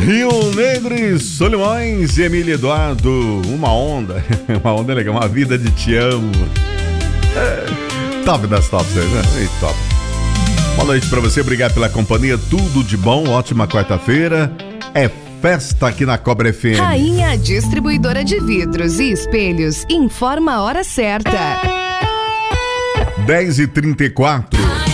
Rio Negro e Solimões e Emílio Eduardo, uma onda é legal, uma vida de te amo. Top das tops, né? Top. Boa noite pra você, obrigado pela companhia, tudo de bom, ótima quarta-feira. É festa aqui na Cobra FM. Rainha Distribuidora de Vidros e Espelhos informa a hora certa. 10h34.